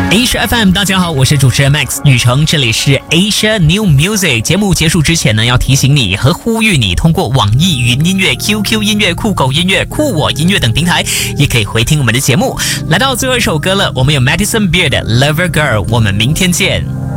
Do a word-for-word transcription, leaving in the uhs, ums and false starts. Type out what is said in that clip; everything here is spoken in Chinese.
Asia F M， 大家好，我是主持人 Max 雨成，这里是 Asia New Music。节目结束之前呢，要提醒你和呼吁你，通过网易云音乐、Q Q 音乐、酷狗音乐、酷我音乐等平台，也可以回听我们的节目。来到最后一首歌了，我们有 Madison Beer 的 Lover Girl， 我们明天见。